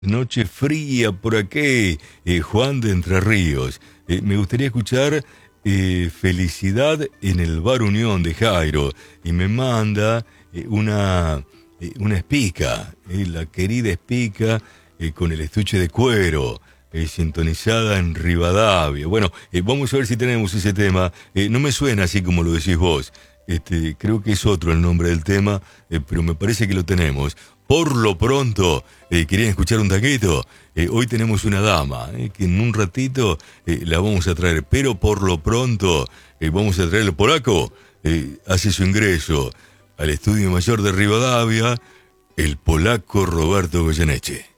Noche fría por aquí, Juan de Entre Ríos. Me gustaría escuchar Felicidad en el Bar Unión de Jairo. Y me manda una espica, la querida espica con el estuche de cuero. Sintonizada en Rivadavia. Bueno, vamos a ver si tenemos ese tema. No me suena así como lo decís vos. Creo que es otro el nombre del tema, pero me parece que lo tenemos. Por lo pronto, ¿querían escuchar un taquito? Hoy tenemos una dama, que en un ratito la vamos a traer, pero por lo pronto vamos a traer el polaco. Hace su ingreso al Estudio Mayor de Rivadavia, el polaco Roberto Goyeneche.